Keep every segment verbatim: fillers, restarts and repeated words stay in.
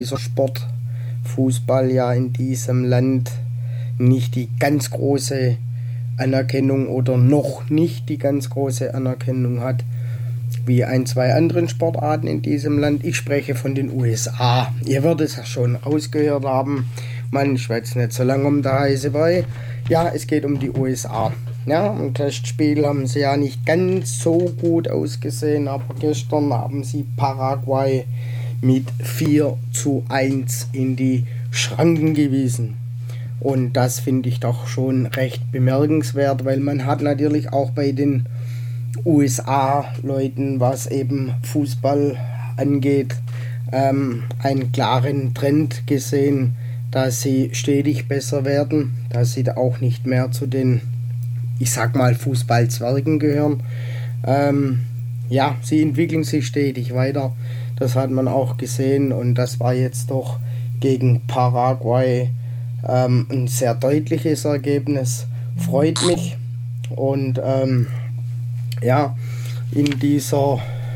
dieser Sport, Fußball, ja in diesem Land nicht die ganz große Anerkennung oder noch nicht die ganz große Anerkennung hat wie ein, zwei anderen Sportarten in diesem Land. Ich spreche von den U S A. Ihr werdet es ja schon rausgehört haben. Man schwätzt nicht so lange um der heiße Brei. Ja, es geht um die U S A. Ja, im Testspiel haben sie ja nicht ganz so gut ausgesehen, aber gestern haben sie Paraguay mit vier zu eins in die Schranken gewiesen. Und das finde ich doch schon recht bemerkenswert, weil man hat natürlich auch bei den U S A-Leuten, was eben Fußball angeht, ähm, einen klaren Trend gesehen, dass sie stetig besser werden, dass sie da auch nicht mehr zu den, ich sag mal, Fußballzwergen gehören. Ähm, ja, sie entwickeln sich stetig weiter. Das hat man auch gesehen und das war jetzt doch gegen Paraguay ähm, ein sehr deutliches Ergebnis. Freut mich. Und ähm, ja, in dieser,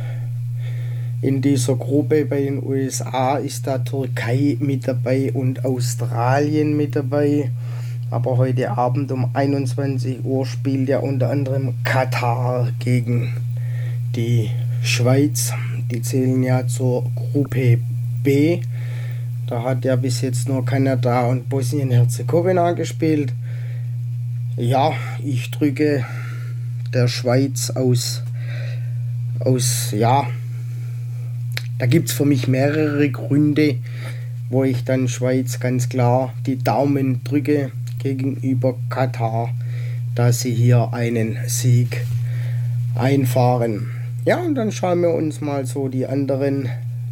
in dieser Gruppe bei den U S A ist da Türkei mit dabei und Australien mit dabei. Aber heute Abend um einundzwanzig Uhr spielt ja unter anderem Katar gegen die Schweiz. Die zählen ja zur Gruppe B. Da hat ja bis jetzt nur Kanada und Bosnien-Herzegowina gespielt. Ja, ich drücke der Schweiz aus, aus ja, da gibt es für mich mehrere Gründe, wo ich dann Schweiz ganz klar die Daumen drücke gegenüber Katar, dass sie hier einen Sieg einfahren. Ja, und dann schauen wir uns mal so die anderen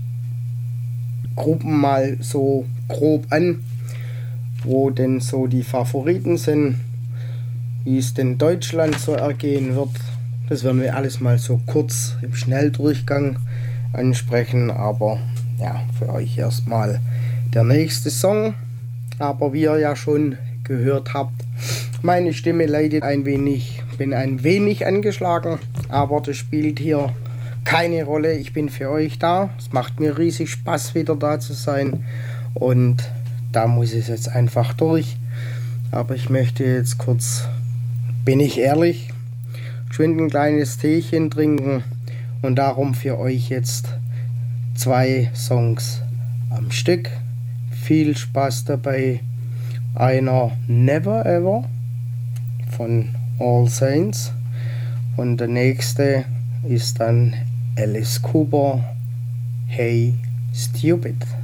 Gruppen mal so grob an, wo denn so die Favoriten sind, wie es denn Deutschland so ergehen wird. Das werden wir alles mal so kurz im Schnelldurchgang ansprechen, aber ja, für euch erstmal der nächste Song. Aber wie ihr ja schon gehört habt, meine Stimme leidet ein wenig, bin ein wenig angeschlagen, aber das spielt hier keine Rolle. Ich bin für euch da. Es macht mir riesig Spaß, wieder da zu sein und da muss es jetzt einfach durch. Aber ich möchte jetzt kurz, bin ich ehrlich, geschwind ein kleines Teechen trinken und darum für euch jetzt zwei Songs am Stück. Viel Spaß dabei. Einer Never Ever von All Saints und der nächste ist dann Alice Cooper, Hey Stupid.